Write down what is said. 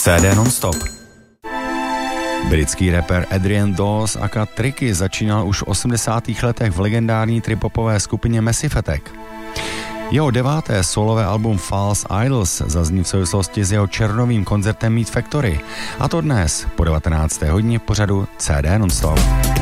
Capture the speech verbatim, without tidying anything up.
C D non-stop. Britský rapper Adrian Dawes aka Tricky začínal už v osmdesátých letech v legendární tripopové skupině Massive Attack. Jeho deváté solové album False Idols zazní v souvislosti s jeho červnovým koncertem Meat Factory, a to dnes po devatenácté hodině v pořadu C D non-stop.